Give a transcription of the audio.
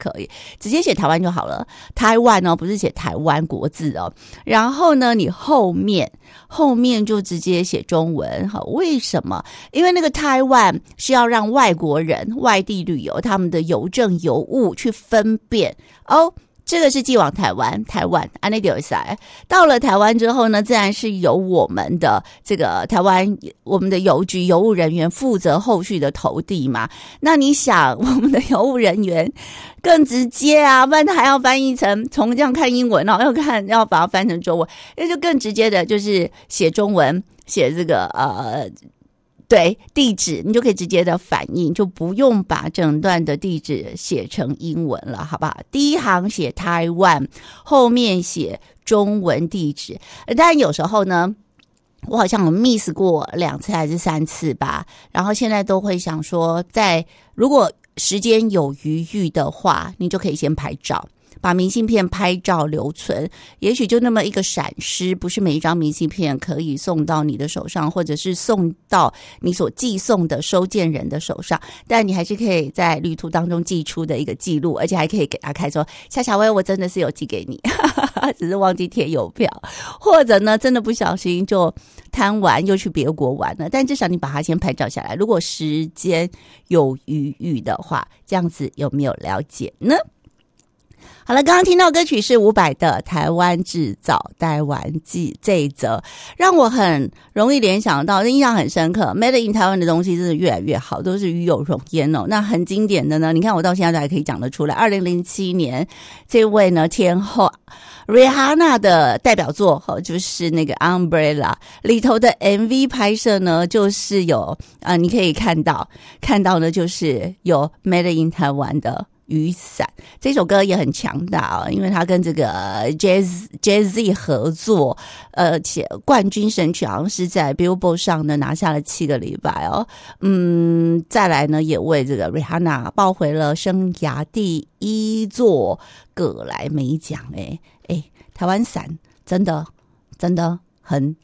可以直接写台湾就好了，台湾哦，不是写台湾国字哦。然后呢，你后面就直接写中文。好，为什么？因为那个台湾是要让外国人、外地旅游他们的邮政邮物去分辨哦。这个是寄往台湾安内丢塞，到了台湾之后呢，自然是由我们的这个台湾我们的邮局邮务人员负责后续的投递嘛。那你想，我们的邮务人员更直接啊，不然他还要翻译成从这样看英文，然后要把它翻成中文，那就更直接的就是写中文，写这个对，地址你就可以直接的反映，就不用把整段的地址写成英文了，好不好？第一行写台湾，后面写中文地址。当然有时候呢，我好像有 miss 过2次还是3次吧，然后现在都会想说，如果时间有余裕的话，你就可以先拍照，把明信片拍照留存，也许就那么一个闪失，不是每一张明信片可以送到你的手上，或者是送到你所寄送的收件人的手上，但你还是可以在旅途当中寄出的一个记录，而且还可以给他看说，夏小薇，我真的是有寄给你只是忘记贴邮票，或者呢真的不小心就贪玩又去别国玩了，但至少你把它先拍照下来，如果时间有余裕的话，这样子有没有了解呢？好了，刚刚听到歌曲是伍佰的《台湾制造台湾记》，这一则让我很容易联想到，印象很深刻 Made in 台湾的东西真的越来越好，都是与有荣焉哦。那很经典的呢，你看我到现在都还可以讲得出来。2007年这位呢天后Rihanna 的代表作就是那个 Umbrella 里头的 MV 拍摄呢，就是有你可以看到呢，就是有 Made in 台湾的雨伞。这首歌也很强大因为他跟这个 Jay-Z 合作，且冠军神曲好像是在 Billboard 上呢拿下了7个礼拜再来呢也为这个 Rihanna 抱回了生涯第1座葛莱美奖。台湾伞真的很